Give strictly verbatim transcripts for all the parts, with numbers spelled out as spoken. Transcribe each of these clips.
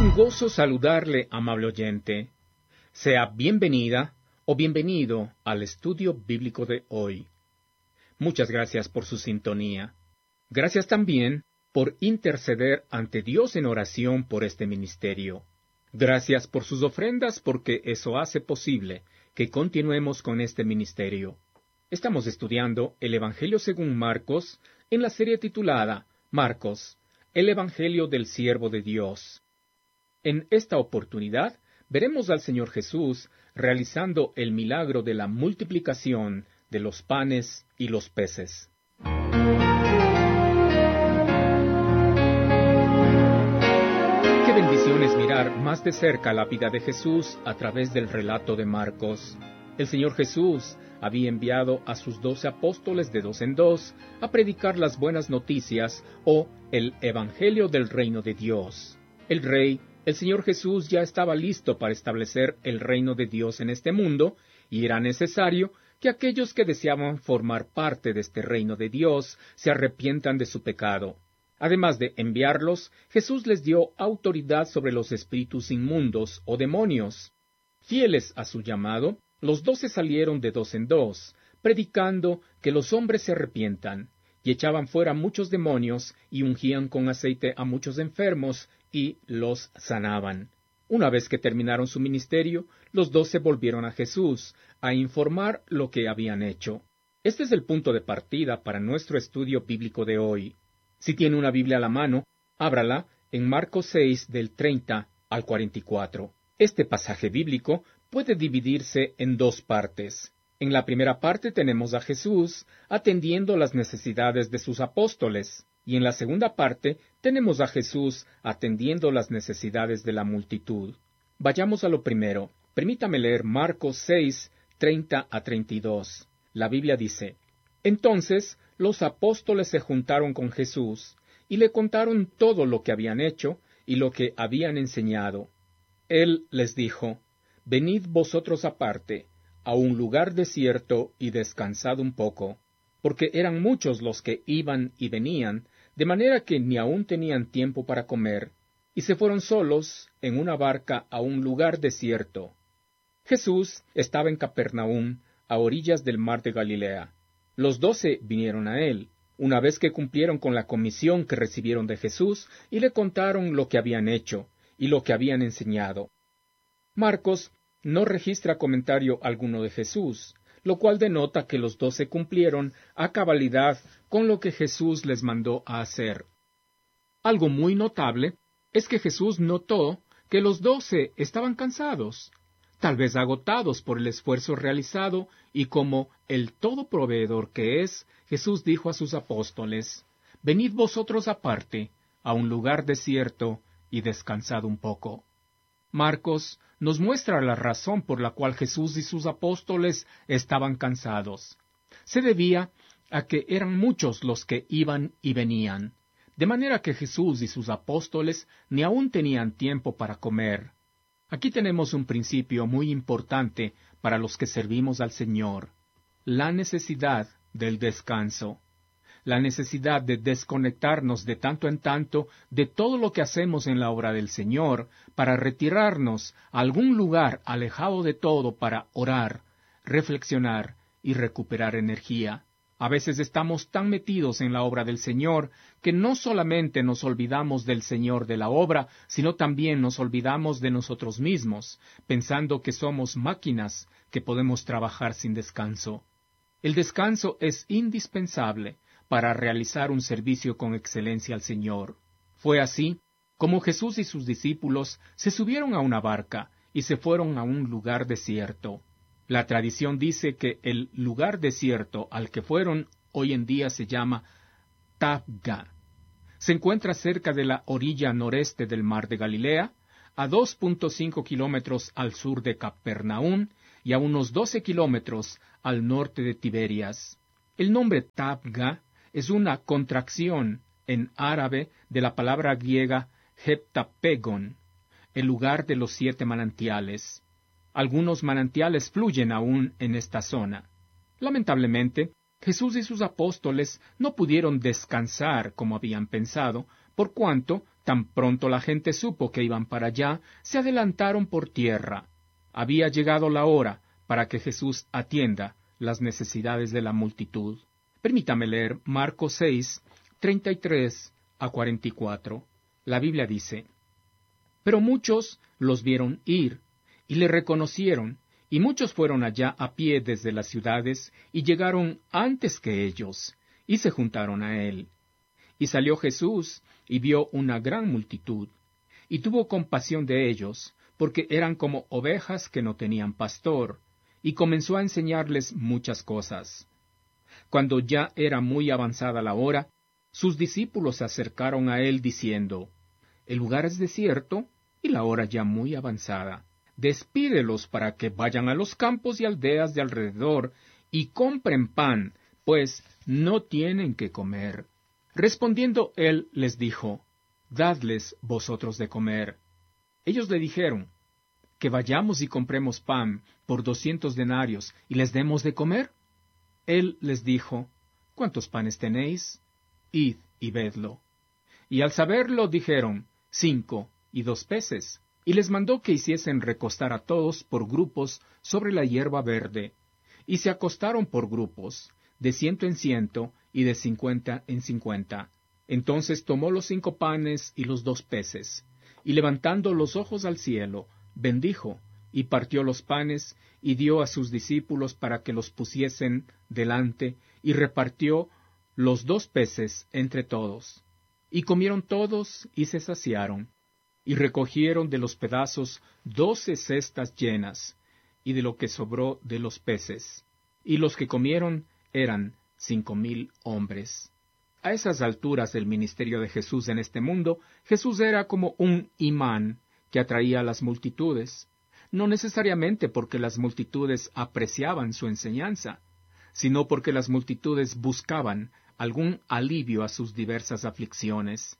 un gozo saludarle, amable oyente. Sea bienvenida o bienvenido al estudio bíblico de hoy. Muchas gracias por su sintonía. Gracias también por interceder ante Dios en oración por este ministerio. Gracias por sus ofrendas, porque eso hace posible que continuemos con este ministerio. Estamos estudiando el Evangelio según Marcos en la serie titulada Marcos, el Evangelio del Siervo de Dios. En esta oportunidad veremos al Señor Jesús realizando el milagro de la multiplicación de los panes y los peces. Qué bendición es mirar más de cerca la vida de Jesús a través del relato de Marcos. El Señor Jesús había enviado a sus doce apóstoles de dos en dos a predicar las buenas noticias o el Evangelio del reino de Dios. El Rey, el Señor Jesús, ya estaba listo para establecer el reino de Dios en este mundo, y era necesario que aquellos que deseaban formar parte de este reino de Dios se arrepientan de su pecado. Además de enviarlos, Jesús les dio autoridad sobre los espíritus inmundos o demonios. Fieles a su llamado, los doce salieron de dos en dos, predicando que los hombres se arrepientan, y echaban fuera muchos demonios, y ungían con aceite a muchos enfermos, y los sanaban. Una vez que terminaron su ministerio, los doce volvieron a Jesús, a informar lo que habían hecho. Este es el punto de partida para nuestro estudio bíblico de hoy. Si tiene una Biblia a la mano, ábrala en Marcos seis, del treinta al cuarenta y cuatro. Este pasaje bíblico puede dividirse en dos partes. En la primera parte tenemos a Jesús atendiendo las necesidades de sus apóstoles, y en la segunda parte tenemos a Jesús atendiendo las necesidades de la multitud. Vayamos a lo primero. Permítame leer Marcos seis, treinta a treinta y dos. La Biblia dice: Entonces los apóstoles se juntaron con Jesús, y le contaron todo lo que habían hecho y lo que habían enseñado. Él les dijo: Venid vosotros aparte, a un lugar desierto, y descansad un poco, porque eran muchos los que iban y venían, de manera que ni aun tenían tiempo para comer, y se fueron solos en una barca a un lugar desierto. Jesús estaba en Capernaum, a orillas del mar de Galilea. Los doce vinieron a él, una vez que cumplieron con la comisión que recibieron de Jesús, y le contaron lo que habían hecho y lo que habían enseñado. Marcos no registra comentario alguno de Jesús, lo cual denota que los doce cumplieron a cabalidad con lo que Jesús les mandó a hacer. Algo muy notable es que Jesús notó que los doce estaban cansados, tal vez agotados por el esfuerzo realizado, y como el todo proveedor que es, Jesús dijo a sus apóstoles: Venid vosotros aparte, a un lugar desierto, y descansad un poco. Marcos nos muestra la razón por la cual Jesús y sus apóstoles estaban cansados. Se debía a que eran muchos los que iban y venían, de manera que Jesús y sus apóstoles ni aún tenían tiempo para comer. Aquí tenemos un principio muy importante para los que servimos al Señor: la necesidad del descanso. La necesidad de desconectarnos de tanto en tanto de todo lo que hacemos en la obra del Señor, para retirarnos a algún lugar alejado de todo para orar, reflexionar y recuperar energía. A veces estamos tan metidos en la obra del Señor que no solamente nos olvidamos del Señor de la obra, sino también nos olvidamos de nosotros mismos, pensando que somos máquinas que podemos trabajar sin descanso. El descanso es indispensable para realizar un servicio con excelencia al Señor. Fue así como Jesús y sus discípulos se subieron a una barca y se fueron a un lugar desierto. La tradición dice que el lugar desierto al que fueron hoy en día se llama Tabga. Se encuentra cerca de la orilla noreste del mar de Galilea, a dos punto cinco kilómetros al sur de Capernaum y a unos doce kilómetros al norte de Tiberias. El nombre Tabga es una contracción en árabe de la palabra griega heptapegon, el lugar de los siete manantiales. Algunos manantiales fluyen aún en esta zona. Lamentablemente, Jesús y sus apóstoles no pudieron descansar como habían pensado, por cuanto Tan pronto la gente supo que iban para allá, se adelantaron por tierra. Había llegado la hora para que Jesús atienda las necesidades de la multitud. Permítame leer Marcos seis, treinta y tres a cuarenta y cuatro. La Biblia dice: Pero muchos los vieron ir, y le reconocieron, y muchos fueron allá a pie desde las ciudades, y llegaron antes que ellos, y se juntaron a él. Y salió Jesús, y vio una gran multitud, y tuvo compasión de ellos, porque eran como ovejas que no tenían pastor, y comenzó a enseñarles muchas cosas. Cuando ya era muy avanzada la hora, sus discípulos se acercaron a él diciendo: El lugar es desierto, y la hora ya muy avanzada. Despídelos para que vayan a los campos y aldeas de alrededor, y compren pan, pues no tienen que comer. Respondiendo él les dijo: Dadles vosotros de comer. Ellos le dijeron: Que vayamos y compremos pan por doscientos denarios, y les demos de comer. Él les dijo: ¿Cuántos panes tenéis? Id y vedlo. Y al saberlo dijeron: Cinco y dos peces. Y les mandó que hiciesen recostar a todos por grupos sobre la hierba verde. Y se acostaron por grupos, de ciento en ciento, y de cincuenta en cincuenta. Entonces tomó los cinco panes y los dos peces, y levantando los ojos al cielo, bendijo, y partió los panes, y dio a sus discípulos para que los pusiesen delante, y repartió los dos peces entre todos. Y comieron todos, y se saciaron, y recogieron de los pedazos doce cestas llenas, y de lo que sobró de los peces. Y los que comieron eran cinco mil hombres. A esas alturas del ministerio de Jesús en este mundo, Jesús era como un imán que atraía a las multitudes, no necesariamente porque las multitudes apreciaban su enseñanza, sino porque las multitudes buscaban algún alivio a sus diversas aflicciones.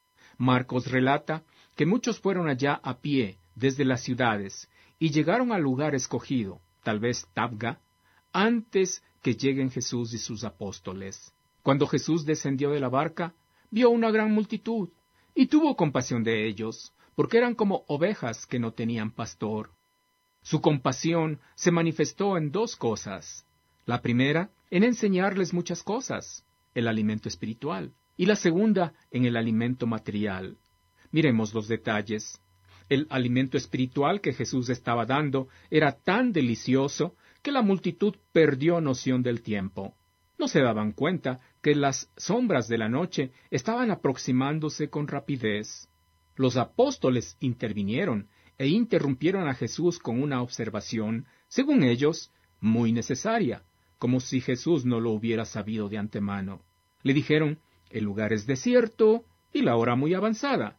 Marcos relata que muchos fueron allá a pie desde las ciudades y llegaron al lugar escogido, tal vez Tabga, antes que lleguen Jesús y sus apóstoles. Cuando Jesús descendió de la barca, vio una gran multitud, y tuvo compasión de ellos, porque eran como ovejas que no tenían pastor. Su compasión se manifestó en dos cosas. La primera, en enseñarles muchas cosas, el alimento espiritual, y la segunda, en el alimento material. Miremos los detalles. El alimento espiritual que Jesús estaba dando era tan delicioso que la multitud perdió noción del tiempo. No se daban cuenta que las sombras de la noche estaban aproximándose con rapidez. Los apóstoles intervinieron e interrumpieron a Jesús con una observación, según ellos, muy necesaria, como si Jesús no lo hubiera sabido de antemano. Le dijeron: el lugar es desierto y la hora muy avanzada.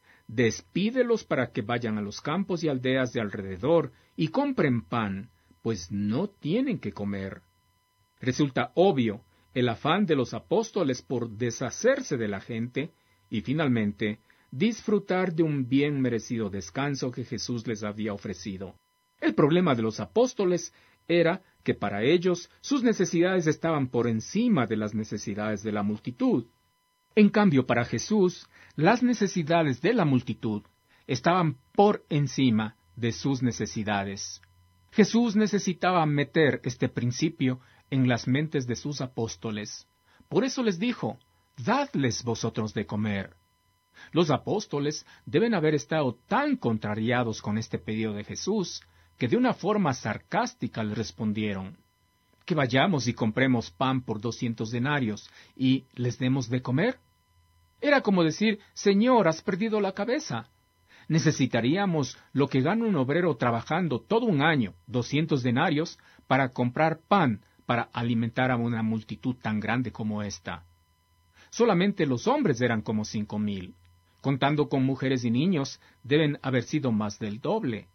Despídelos para que vayan a los campos y aldeas de alrededor y compren pan, pues no tienen que comer. Resulta obvio el afán de los apóstoles por deshacerse de la gente y, finalmente, disfrutar de un bien merecido descanso que Jesús les había ofrecido. El problema de los apóstoles era que para ellos sus necesidades estaban por encima de las necesidades de la multitud. En cambio, para Jesús, las necesidades de la multitud estaban por encima de sus necesidades. Jesús necesitaba meter este principio en las mentes de sus apóstoles. Por eso les dijo: «Dadles vosotros de comer». Los apóstoles deben haber estado tan contrariados con este pedido de Jesús, que de una forma sarcástica le respondieron: «¿Que vayamos y compremos pan por doscientos denarios y les demos de comer?» Era como decir: «Señor, has perdido la cabeza. Necesitaríamos lo que gana un obrero trabajando todo un año, doscientos denarios, para comprar pan para alimentar a una multitud tan grande como esta». Solamente los hombres eran como cinco mil. Contando con mujeres y niños, deben haber sido más del doble.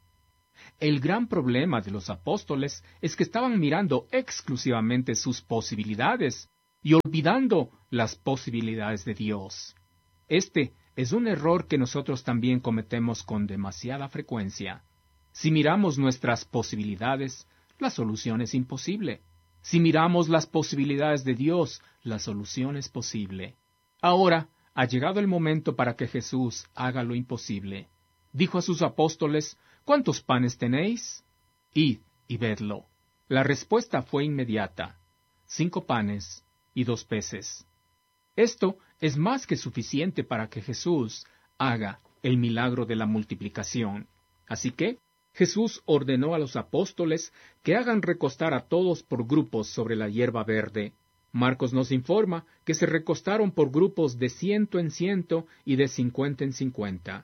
El gran problema de los apóstoles es que estaban mirando exclusivamente sus posibilidades y olvidando las posibilidades de Dios. Este es un error que nosotros también cometemos con demasiada frecuencia. Si miramos nuestras posibilidades, la solución es imposible. Si miramos las posibilidades de Dios, la solución es posible. Ahora, ha llegado el momento para que Jesús haga lo imposible. Dijo a sus apóstoles, ¿cuántos panes tenéis? Id y vedlo. La respuesta fue inmediata. Cinco panes y dos peces. Esto es más que suficiente para que Jesús haga el milagro de la multiplicación. Así que Jesús ordenó a los apóstoles que hagan recostar a todos por grupos sobre la hierba verde. Marcos nos informa que se recostaron por grupos de ciento en ciento y de cincuenta en cincuenta.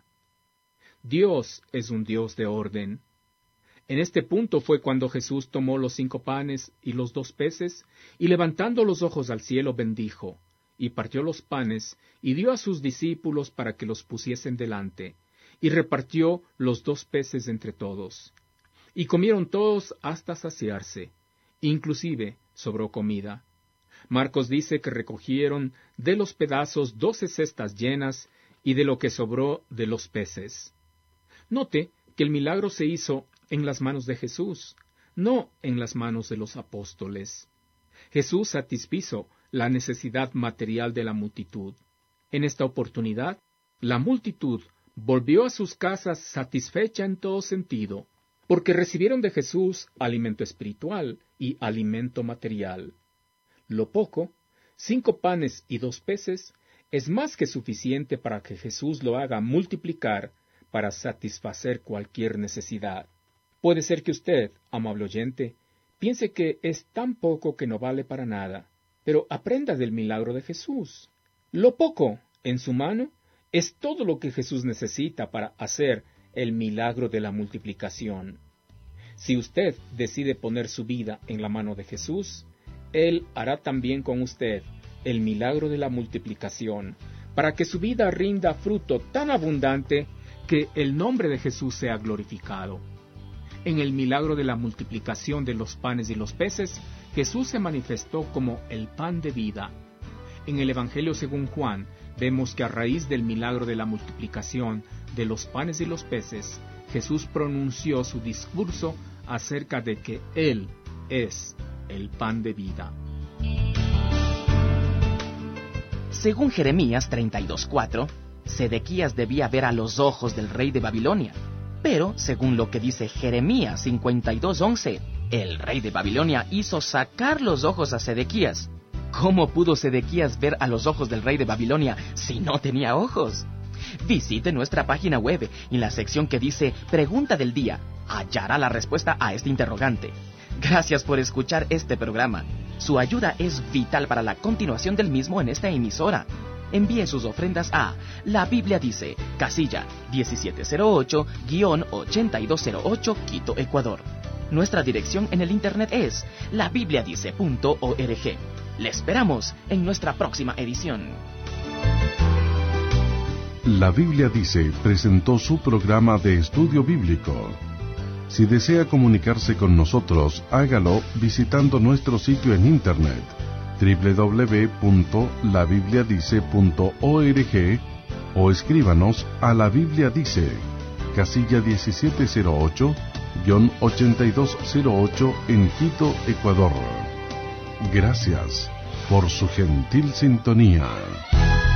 Dios es un Dios de orden. En este punto fue cuando Jesús tomó los cinco panes y los dos peces, y levantando los ojos al cielo bendijo, y partió los panes, y dio a sus discípulos para que los pusiesen delante, y repartió los dos peces entre todos. Y comieron todos hasta saciarse, inclusive sobró comida. Marcos dice que recogieron de los pedazos doce cestas llenas, y de lo que sobró de los peces. Note que el milagro se hizo en las manos de Jesús, no en las manos de los apóstoles. Jesús satisfizo la necesidad material de la multitud. En esta oportunidad, la multitud volvió a sus casas satisfecha en todo sentido, porque recibieron de Jesús alimento espiritual y alimento material. Lo poco, cinco panes y dos peces, es más que suficiente para que Jesús lo haga multiplicar para satisfacer cualquier necesidad. Puede ser que usted, amable oyente, piense que es tan poco que no vale para nada, pero aprenda del milagro de Jesús. Lo poco en su mano es todo lo que Jesús necesita para hacer el milagro de la multiplicación. Si usted decide poner su vida en la mano de Jesús, Él hará también con usted el milagro de la multiplicación, para que su vida rinda fruto tan abundante que el nombre de Jesús sea glorificado. En el milagro de la multiplicación de los panes y los peces, Jesús se manifestó como el pan de vida. En el Evangelio según Juan, vemos que a raíz del milagro de la multiplicación de los panes y los peces, Jesús pronunció su discurso acerca de que Él es el pan de vida. Según Jeremías treinta y dos cuatro, Sedequías debía ver a los ojos del rey de Babilonia. Pero, según lo que dice Jeremías cincuenta y dos once, el rey de Babilonia hizo sacar los ojos a Sedequías. ¿Cómo pudo Sedequías ver a los ojos del rey de Babilonia si no tenía ojos? Visite nuestra página web y en la sección que dice Pregunta del Día hallará la respuesta a este interrogante. Gracias por escuchar este programa. Su ayuda es vital para la continuación del mismo en esta emisora. Envíe sus ofrendas a La Biblia Dice, casilla diecisiete cero ocho ochenta y dos cero ocho, Quito, Ecuador. Nuestra dirección en el internet es la biblia dice punto org. Le esperamos en nuestra próxima edición. La Biblia Dice presentó su programa de estudio bíblico. Si desea comunicarse con nosotros, hágalo visitando nuestro sitio en internet doble u doble u doble u punto la biblia dice punto org o escríbanos a La Biblia Dice, casilla diecisiete cero ocho ochenta y dos cero ocho en Quito, Ecuador. Gracias por su gentil sintonía.